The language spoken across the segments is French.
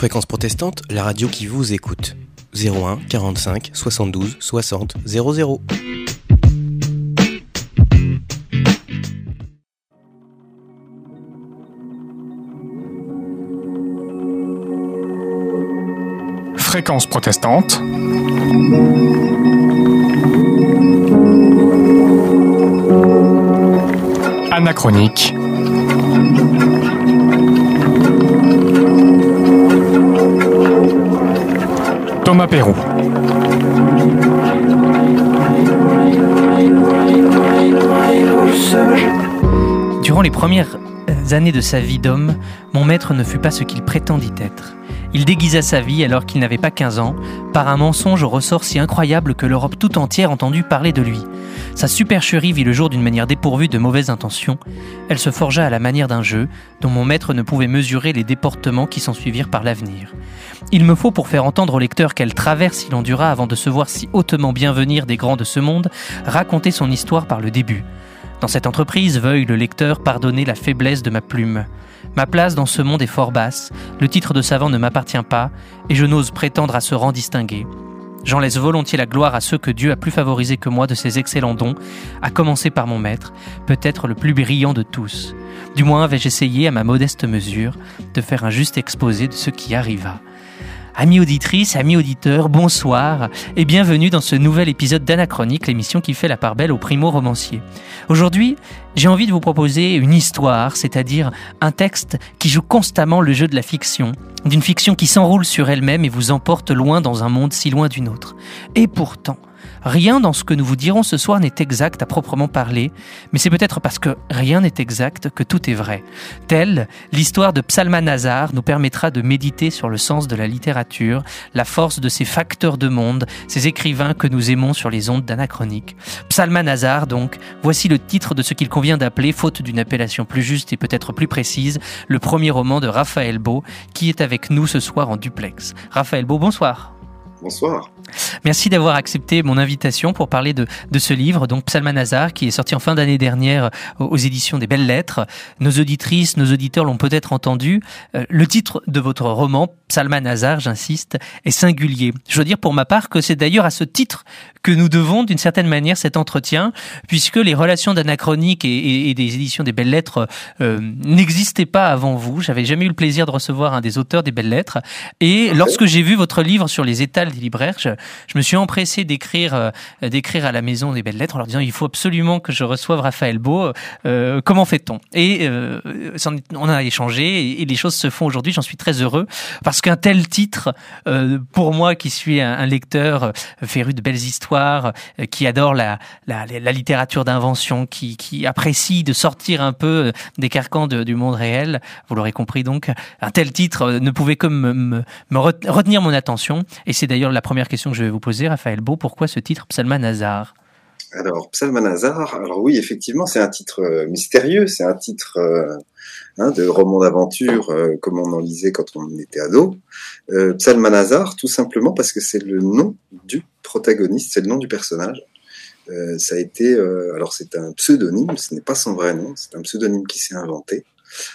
Fréquence protestante, la radio qui vous écoute. 01 45 72 60 00. Fréquence protestante. Anachronique. Thomas Perroux. Durant les premières années de sa vie d'homme, mon maître ne fut pas ce qu'il prétendit être. Il déguisa sa vie alors qu'il n'avait pas 15 ans, par un mensonge au ressort si incroyable que l'Europe tout entière entendit parler de lui. Sa supercherie vit le jour d'une manière dépourvue de mauvaises intentions. Elle se forgea à la manière d'un jeu, dont mon maître ne pouvait mesurer les déportements qui s'ensuivirent par l'avenir. Il me faut, pour faire entendre au lecteur quelle traverse il endura avant de se voir si hautement bien venir des grands de ce monde, raconter son histoire par le début. Dans cette entreprise, veuille le lecteur pardonner la faiblesse de ma plume. Ma place dans ce monde est fort basse, le titre de savant ne m'appartient pas, et je n'ose prétendre à ce rang distingué. J'en laisse volontiers la gloire à ceux que Dieu a plus favorisés que moi de ses excellents dons, à commencer par mon maître, peut-être le plus brillant de tous. Du moins vais-je essayer, à ma modeste mesure, de faire un juste exposé de ce qui arriva. Amis auditrices, amis auditeurs, bonsoir et bienvenue dans ce nouvel épisode d'Anachronique, l'émission qui fait la part belle aux primo-romanciers. Aujourd'hui, j'ai envie de vous proposer une histoire, c'est-à-dire un texte qui joue constamment le jeu de la fiction, d'une fiction qui s'enroule sur elle-même et vous emporte loin dans un monde si loin d'une autre. Et pourtant, rien dans ce que nous vous dirons ce soir n'est exact à proprement parler, mais c'est peut-être parce que rien n'est exact que tout est vrai. Telle, l'histoire de Psalmanazar nous permettra de méditer sur le sens de la littérature, la force de ces facteurs de monde, ces écrivains que nous aimons sur les ondes d'Anachronique. Psalmanazar, donc, voici le titre de ce qu'il convient d'appeler, faute d'une appellation plus juste et peut-être plus précise, le premier roman de Raphaël Beau, qui est avec nous ce soir en duplex. Raphaël Beau, bonsoir. Bonsoir. Merci d'avoir accepté mon invitation pour parler de ce livre, donc Psalmanazar, qui est sorti en fin d'année dernière aux éditions des Belles Lettres. Nos auditrices, nos auditeurs l'ont peut-être entendu. Le titre de votre roman, Psalmanazar, j'insiste, est singulier. Je veux dire pour ma part que c'est d'ailleurs à ce titre que nous devons d'une certaine manière cet entretien, puisque les relations d'Anachronique et des éditions des Belles Lettres n'existaient pas avant vous. J'avais jamais eu le plaisir de recevoir un des auteurs des Belles Lettres. Et lorsque j'ai vu votre livre sur les étals des libraires, je me suis empressé d'écrire à la maison des Belles Lettres en leur disant il faut absolument que je reçoive Raphaël Beau. Comment fait-on ? Et on a échangé et les choses se font aujourd'hui. J'en suis très heureux parce qu'un tel titre, pour moi qui suis un lecteur féru de belles histoires, qui adore la littérature d'invention, qui apprécie de sortir un peu des carcans du monde réel, vous l'aurez compris donc, un tel titre ne pouvait que me retenir mon attention. Et c'est d'ailleurs la première question que je vais vous poser, Raphaël Beau. Pourquoi ce titre Psalmanazar ? Alors, Psalmanazar, alors oui, effectivement, c'est un titre mystérieux, c'est un titre de roman d'aventure comme on en lisait quand on était ado. Psalmanazar, tout simplement parce que c'est le nom du protagoniste, c'est le nom du personnage. Ça a été, alors c'est un pseudonyme, ce n'est pas son vrai nom, c'est un pseudonyme qui s'est inventé.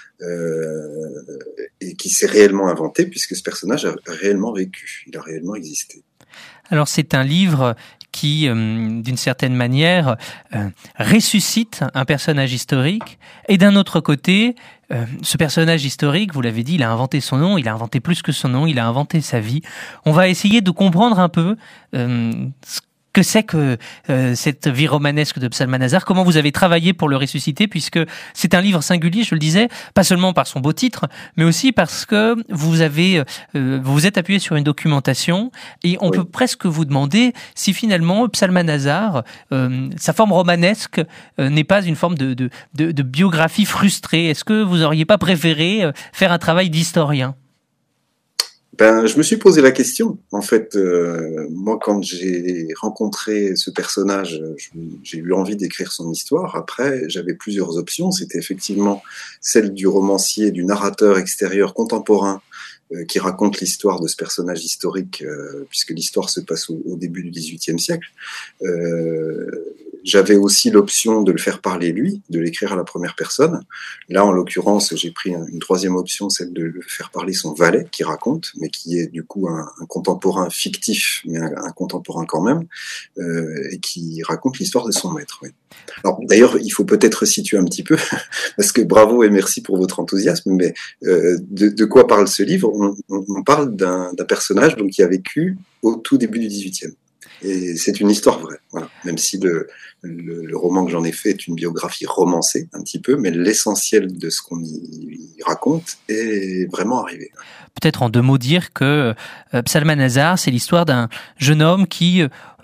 Et qui s'est réellement inventé puisque ce personnage a réellement vécu, il a réellement existé. Alors c'est un livre qui, d'une certaine manière, ressuscite un personnage historique, et d'un autre côté, ce personnage historique, vous l'avez dit, il a inventé son nom, il a inventé plus que son nom, il a inventé sa vie. On va essayer de comprendre un peu ce que c'est que cette vie romanesque de Psalmanazar, comment vous avez travaillé pour le ressusciter, puisque c'est un livre singulier, je le disais, pas seulement par son beau titre, mais aussi parce que vous vous êtes appuyé sur une documentation, et on peut presque vous demander si finalement Psalmanazar, sa forme romanesque, n'est pas une forme de biographie frustrée. Est-ce que vous n'auriez pas préféré faire un travail d'historien ? Je me suis posé la question. En fait, moi, quand j'ai rencontré ce personnage, j'ai eu envie d'écrire son histoire. Après, j'avais plusieurs options. C'était effectivement celle du romancier, du narrateur extérieur contemporain qui raconte l'histoire de ce personnage historique, puisque l'histoire se passe au début du XVIIIe siècle. J'avais aussi l'option de le faire parler lui, de l'écrire à la première personne. Là, en l'occurrence, j'ai pris une troisième option, celle de le faire parler son valet, qui raconte, mais qui est du coup un contemporain fictif, mais un contemporain quand même, et qui raconte l'histoire de son maître. Oui. Alors, d'ailleurs, il faut peut-être situer un petit peu, parce que bravo et merci pour votre enthousiasme, mais de quoi parle ce livre? On parle d'un personnage donc, qui a vécu au tout début du XVIIIe. Et c'est une histoire vraie, voilà. Même si le roman que j'en ai fait est une biographie romancée, un petit peu, mais l'essentiel de ce qu'on y raconte est vraiment arrivé. Peut-être en deux mots dire que Psalmanazar, c'est l'histoire d'un jeune homme qui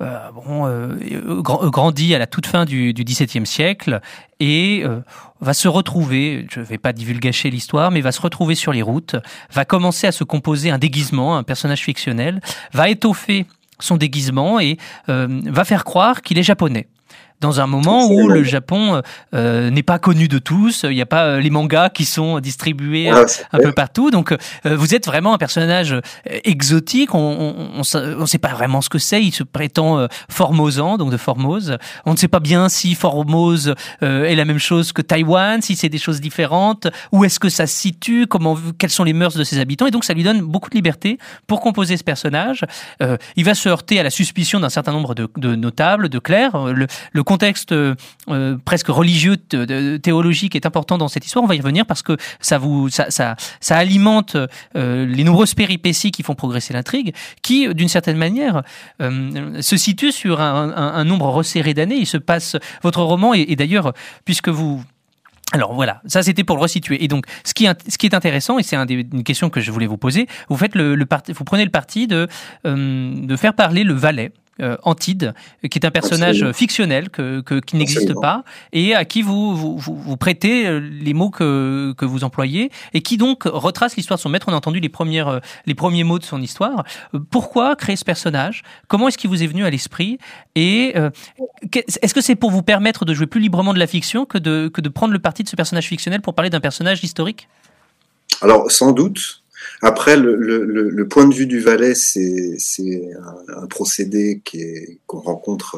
grandit à la toute fin du XVIIe siècle et va se retrouver, je ne vais pas divulgacher l'histoire, mais va se retrouver sur les routes, va commencer à se composer un déguisement, un personnage fictionnel, va étoffer son déguisement et va faire croire qu'il est japonais. Dans un moment où le Japon n'est pas connu de tous, il n'y a pas les mangas qui sont distribués un peu partout. Donc, vous êtes vraiment un personnage exotique. On ne sait pas vraiment ce que c'est. Il se prétend formosan, donc de Formose. On ne sait pas bien si Formose est la même chose que Taïwan, si c'est des choses différentes. Où est-ce que ça se situe? Quelles sont les mœurs de ses habitants? Et donc, ça lui donne beaucoup de liberté pour composer ce personnage. Il va se heurter à la suspicion d'un certain nombre de notables, de clercs. Le contexte presque religieux, théologique est important dans cette histoire. On va y revenir parce que ça alimente les nombreuses péripéties qui font progresser l'intrigue, qui, d'une certaine manière, se situe sur un nombre resserré d'années. Il se passe votre roman et d'ailleurs, puisque vous... Alors voilà, ça c'était pour le resituer. Et donc, ce qui est intéressant, et c'est une question que je voulais vous poser, vous prenez le parti de faire parler le valet. Antide, qui est un personnage fictionnel qui n'existe pas et à qui vous prêtez les mots que vous employez et qui donc retrace l'histoire de son maître. On a entendu les premiers mots de son histoire. Pourquoi créer ce personnage? Comment est-ce qu'il vous est venu à l'esprit? Et est-ce que c'est pour vous permettre de jouer plus librement de la fiction que de prendre le parti de ce personnage fictionnel pour parler d'un personnage historique? Alors, sans doute. Après, le point de vue du valet, c'est un procédé qu'on rencontre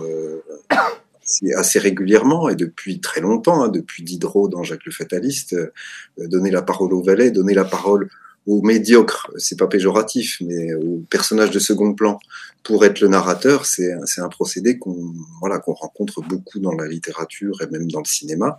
assez régulièrement et depuis très longtemps, hein, depuis Diderot dans Jacques le Fataliste, donner la parole au valet, donner la parole aux médiocres, c'est pas péjoratif, mais aux personnages de second plan pour être le narrateur, c'est un procédé qu'on rencontre beaucoup dans la littérature et même dans le cinéma.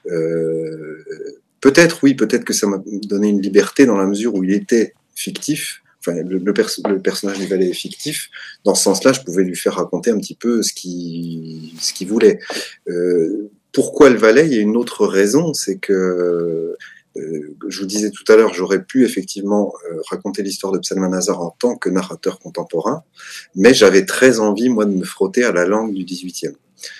Peut-être que ça m'a donné une liberté dans la mesure où il était fictif. Enfin, le personnage du valet est fictif. Dans ce sens-là, je pouvais lui faire raconter un petit peu ce qu'il voulait. Pourquoi le valet? Il y a une autre raison, c'est que je vous disais tout à l'heure, j'aurais pu effectivement raconter l'histoire de Psalmanazar en tant que narrateur contemporain, mais j'avais très envie, moi, de me frotter à la langue du XVIIIe.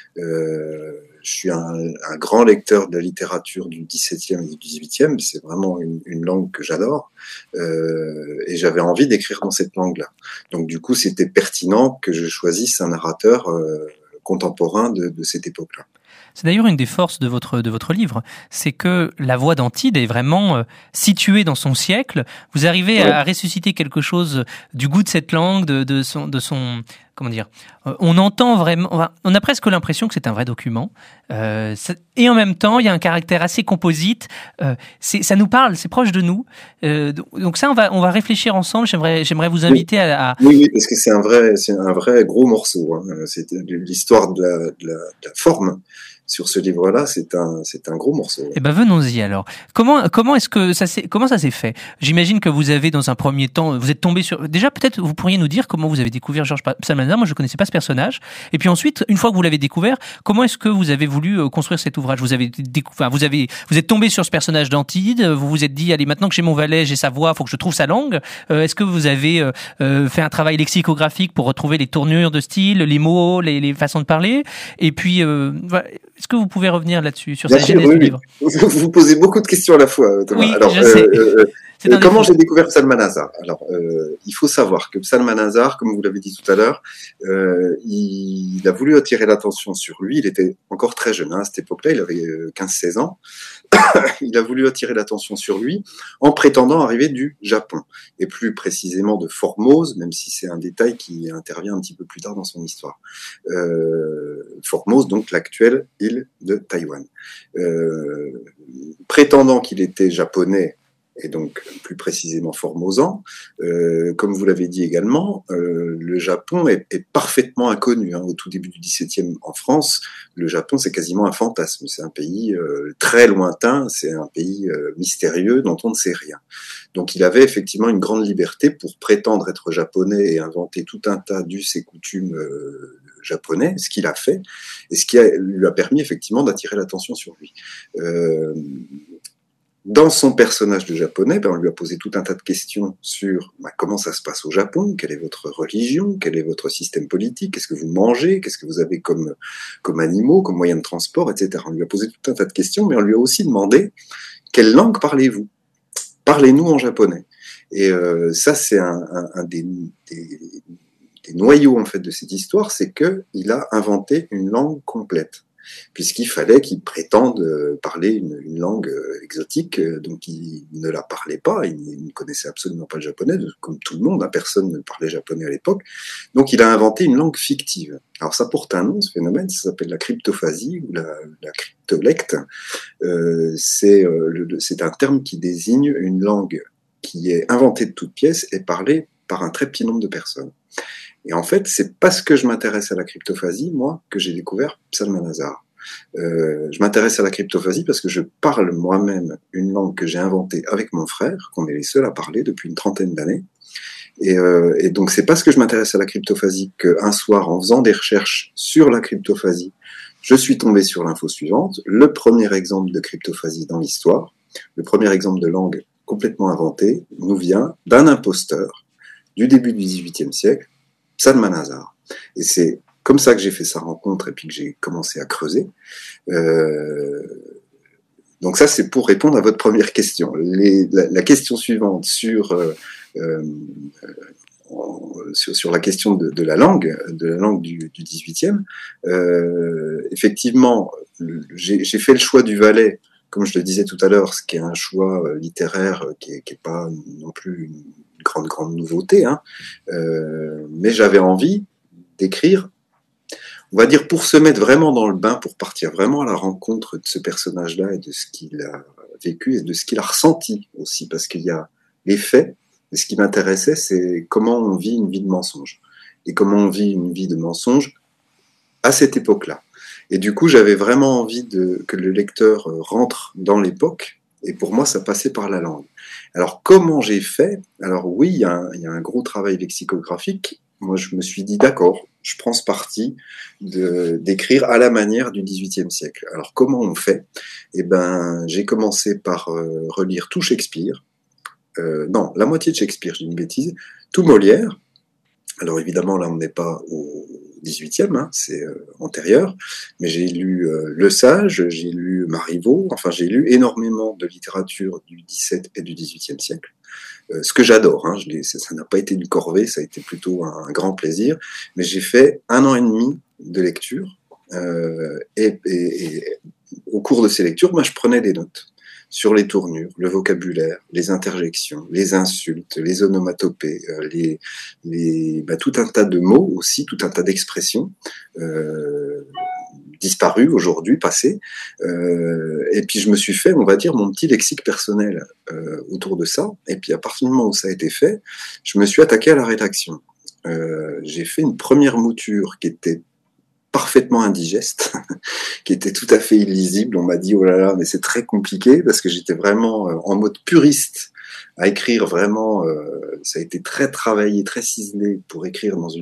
Je suis un grand lecteur de la littérature du XVIIe et du XVIIIe, c'est vraiment une langue que j'adore, et j'avais envie d'écrire dans cette langue-là. Donc du coup, c'était pertinent que je choisisse un narrateur contemporain de cette époque-là. C'est d'ailleurs une des forces de votre livre, c'est que la voix d'Antide est vraiment située dans son siècle. Vous arrivez à ressusciter quelque chose du goût de cette langue, de son comment dire. On entend vraiment, on a presque l'impression que c'est un vrai document. Et en même temps, il y a un caractère assez composite. Ça nous parle, c'est proche de nous. Donc ça, on va réfléchir ensemble. J'aimerais vous inviter à... Oui, parce que c'est un vrai gros morceau. Hein. C'est l'histoire de la forme. Sur ce livre-là, c'est un gros morceau. Eh ben, venons-y alors. Comment ça s'est fait? J'imagine que vous avez, dans un premier temps, vous êtes tombé sur... Déjà, peut-être, vous pourriez nous dire comment vous avez découvert Georges Psalmanazar. Moi, je ne connaissais pas ce personnage. Et puis ensuite, une fois que vous l'avez découvert, comment est-ce que vous avez voulu construire cet ouvrage? Vous êtes tombé sur ce personnage d'Antide. Vous vous êtes dit, allez, maintenant que j'ai mon valet, j'ai sa voix, faut que je trouve sa langue. Est-ce que vous avez fait un travail lexicographique pour retrouver les tournures de style, les mots, les façons de parler? Et puis, est-ce que vous pouvez revenir là-dessus, sur cette genèse du livre? Vous posez beaucoup de questions à la fois, Thomas. Oui, alors, je sais. Comment j'ai découvert Psalmanazar? Alors, il faut savoir que Psalmanazar, comme vous l'avez dit tout à l'heure, il a voulu attirer l'attention sur lui. Il était encore très jeune, hein, à cette époque-là, il avait 15-16 ans. il a voulu attirer l'attention sur lui en prétendant arriver du Japon, et plus précisément de Formose, même si c'est un détail qui intervient un petit peu plus tard dans son histoire. Formose, donc l'actuelle île de Taïwan. Prétendant qu'il était japonais, et donc plus précisément formosan, comme vous l'avez dit également, le Japon est parfaitement inconnu. Au tout début du XVIIe en France, le Japon c'est quasiment un fantasme, c'est un pays très lointain, c'est un pays mystérieux dont on ne sait rien. Donc il avait effectivement une grande liberté pour prétendre être japonais et inventer tout un tas d'us et coutumes japonais, ce qu'il a fait, et ce qui lui a permis effectivement d'attirer l'attention sur lui. Dans son personnage de japonais, on lui a posé tout un tas de questions sur comment ça se passe au Japon, quelle est votre religion, quel est votre système politique, qu'est-ce que vous mangez, qu'est-ce que vous avez comme animaux, comme moyens de transport, etc. On lui a posé tout un tas de questions, mais on lui a aussi demandé quelle langue parlez-vous ? Parlez-nous en japonais. Et ça, c'est un des noyaux en fait de cette histoire, c'est que il a inventé une langue complète, puisqu'il fallait qu'il prétende parler une langue exotique, donc il ne la parlait pas, il ne connaissait absolument pas le japonais, comme tout le monde, personne ne parlait japonais à l'époque, donc il a inventé une langue fictive. Alors ça porte un nom, ce phénomène, ça s'appelle la cryptophasie ou la cryptolecte. C'est un terme qui désigne une langue qui est inventée de toutes pièces et parlée par un très petit nombre de personnes. Et en fait, c'est parce que je m'intéresse à la cryptophasie, moi, que j'ai découvert Psalmanazar. Je m'intéresse à la cryptophasie parce que je parle moi-même une langue que j'ai inventée avec mon frère, qu'on est les seuls à parler depuis une trentaine d'années. Et donc, c'est parce que je m'intéresse à la cryptophasie qu'un soir, en faisant des recherches sur la cryptophasie, je suis tombé sur l'info suivante. Le premier exemple de cryptophasie dans l'histoire, le premier exemple de langue complètement inventée, nous vient d'un imposteur du début du XVIIIe siècle, Psalmanazar. Et c'est comme ça que j'ai fait sa rencontre et puis que j'ai commencé à creuser. Donc ça, c'est pour répondre à votre première question. La question suivante sur la question de la langue du XVIIIe, effectivement, j'ai fait le choix du Valais, comme je le disais tout à l'heure, ce qui est un choix littéraire qui est pas non plus une grande nouveauté, mais j'avais envie d'écrire, on va dire, pour se mettre vraiment dans le bain, pour partir vraiment à la rencontre de ce personnage-là et de ce qu'il a vécu et de ce qu'il a ressenti aussi, parce qu'il y a les faits, et ce qui m'intéressait, c'est comment on vit une vie de mensonge, et comment on vit une vie de mensonge à cette époque-là. Et du coup, j'avais vraiment envie que le lecteur rentre dans l'époque, et pour moi, ça passait par la langue. Alors, comment j'ai fait ? Alors oui, il y a un gros travail lexicographique. Moi, je me suis dit, d'accord, je prends ce parti d'écrire à la manière du XVIIIe siècle. Alors, comment on fait ? J'ai commencé par relire tout Shakespeare. Non, la moitié de Shakespeare, je dis une bêtise. Tout Molière. Alors, évidemment, là, on n'est pas au XVIIIe, c'est antérieur, mais j'ai lu Le Sage, j'ai lu Marivaux, enfin j'ai lu énormément de littérature du XVIIe et du XVIIIe siècle, ce que j'adore, ça n'a pas été une corvée, ça a été plutôt un grand plaisir, mais j'ai fait 1 an et demi de lecture, et au cours de ces lectures, je prenais des notes sur les tournures, le vocabulaire, les interjections, les insultes, les onomatopées, tout un tas de mots aussi, tout un tas d'expressions disparues aujourd'hui, passées. Et puis je me suis fait, on va dire, mon petit lexique personnel autour de ça. Et puis à partir du moment où ça a été fait, je me suis attaqué à la rédaction. J'ai fait une première mouture qui était parfaitement indigeste, qui était tout à fait illisible. On m'a dit, oh là là, mais c'est très compliqué, parce que j'étais vraiment en mode puriste à écrire vraiment, ça a été très travaillé, très ciselé pour écrire dans une